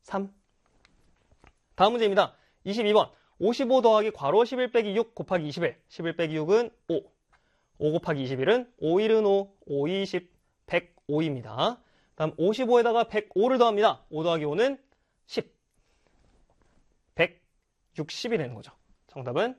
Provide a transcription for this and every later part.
3. 다음 문제입니다. 22번. 55 더하기 괄호 11 빼기 6 곱하기 21. 11 빼기 6은 5. 5 곱하기 21은 5, 1은 5, 5, 20, 105입니다. 다음 55에다가 105를 더합니다. 5 더하기 5는 10. 160이 되는 거죠. 정답은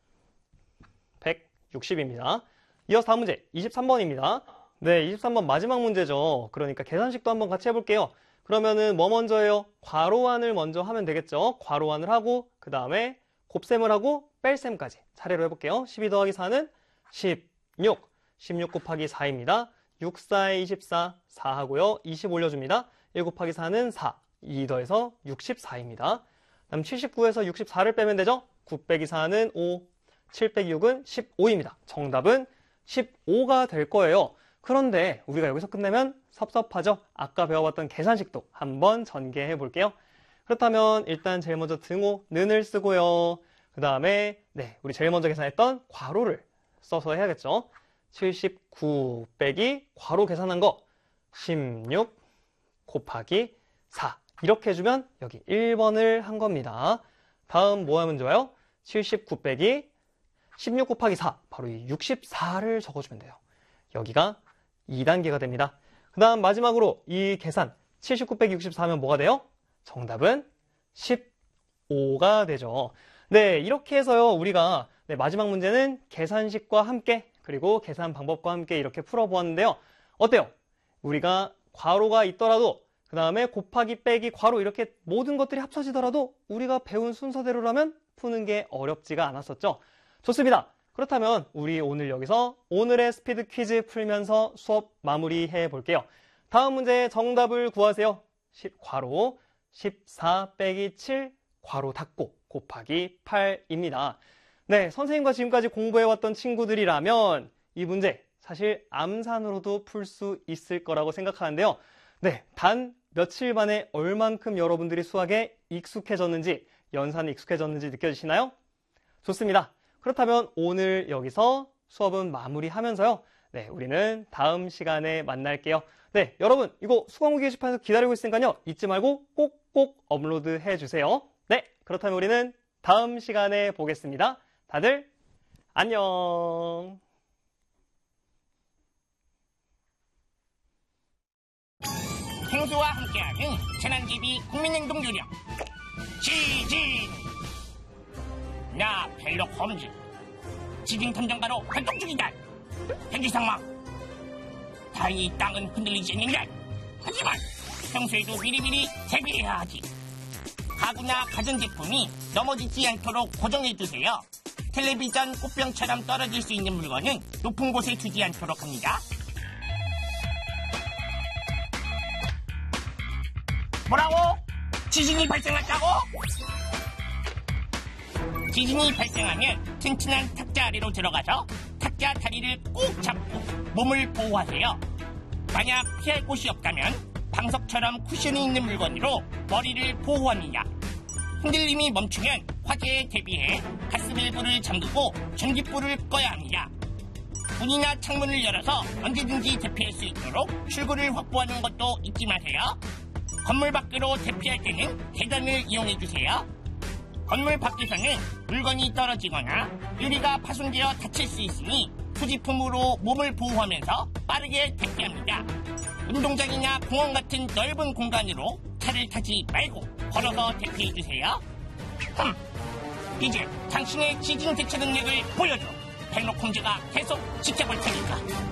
160입니다. 이어서 다음 문제 23번입니다. 네, 23번 마지막 문제죠. 그러니까 계산식도 한번 같이 해볼게요. 그러면은 뭐 먼저 해요? 괄호안을 먼저 하면 되겠죠. 괄호안을 하고 그 다음에 곱셈을 하고 뺄셈까지 차례로 해볼게요. 12 더하기 4는 16. 16 곱하기 4입니다. 6, 4에 24, 4 하고요. 20 올려줍니다. 1 곱하기 4는 4. 2 더해서 64입니다. 다음 79에서 64를 빼면 되죠. 9 빼기 4는 5. 7 빼기 6은 15입니다. 정답은 15가 될 거예요. 그런데 우리가 여기서 끝내면 섭섭하죠? 아까 배워봤던 계산식도 한번 전개해 볼게요. 그렇다면 일단 제일 먼저 등호, 는을 쓰고요. 그 다음에 우리 제일 먼저 계산했던 괄호를 써서 해야겠죠. 79 빼기 괄호 계산한 거 16 곱하기 4 이렇게 해주면 여기 1번을 한 겁니다. 다음 뭐 하면 좋아요? 79 빼기 16 곱하기 4 바로 이 64를 적어주면 돼요. 여기가 2단계가 됩니다. 그 다음 마지막으로 이 계산 79 빼기 64하면 뭐가 돼요? 정답은 15가 되죠. 네, 이렇게 해서요 우리가 마지막 문제는 계산식과 함께 그리고 계산 방법과 함께 이렇게 풀어보았는데요. 어때요? 우리가 괄호가 있더라도 그 다음에 곱하기 빼기 괄호 이렇게 모든 것들이 합쳐지더라도 우리가 배운 순서대로라면 푸는 게 어렵지가 않았었죠. 좋습니다. 그렇다면 우리 오늘 여기서 오늘의 스피드 퀴즈 풀면서 수업 마무리해 볼게요. 다음 문제의 정답을 구하세요. 괄호 14 빼기 7 괄호 닫고 곱하기 8입니다. 네, 선생님과 지금까지 공부해왔던 친구들이라면 이 문제 사실 암산으로도 풀 수 있을 거라고 생각하는데요. 네, 단 며칠 만에 얼만큼 여러분들이 수학에 익숙해졌는지, 연산에 익숙해졌는지 느껴지시나요? 좋습니다. 그렇다면 오늘 여기서 수업은 마무리하면서요. 네, 우리는 다음 시간에 만날게요. 네, 여러분 이거 수강후 게시판에서 기다리고 있으니까요. 잊지 말고 꼭꼭 업로드 해주세요. 네, 그렇다면 우리는 다음 시간에 보겠습니다. 다들 안녕. 생수와 함께하는 재난기비 국민행동 요령 지진. 나 벨록 홈즈 지진 탐정가로 활동 중이다. 현지 상황 다행히 땅은 흔들리지 않는다. 하지만 평소에도 미리미리 대비해야 하지. 가구나 가전제품이 넘어지지 않도록 고정해주세요. 텔레비전 꽃병처럼 떨어질 수 있는 물건은 높은 곳에 두지 않도록 합니다. 뭐라고? 지진이 발생했다고? 지진이 발생하면 튼튼한 탁자 아래로 들어가서 탁자 다리를 꾹 잡고 몸을 보호하세요. 만약 피할 곳이 없다면 방석처럼 쿠션이 있는 물건으로 머리를 보호합니다. 흔들림이 멈추면 화재에 대비해 가스밸브를 잠그고 전기불을 꺼야 합니다. 문이나 창문을 열어서 언제든지 대피할 수 있도록 출구를 확보하는 것도 잊지 마세요. 건물 밖으로 대피할 때는 계단을 이용해주세요. 건물 밖에서는 물건이 떨어지거나 유리가 파손되어 다칠 수 있으니 소지품으로 몸을 보호하면서 빠르게 대피합니다. 운동장이나 공원 같은 넓은 공간으로 차를 타지 말고 걸어서 대피해주세요. 이제 당신의 지진 대처 능력을 보여줘. 벨록 홈즈가 계속 지켜볼 테니까.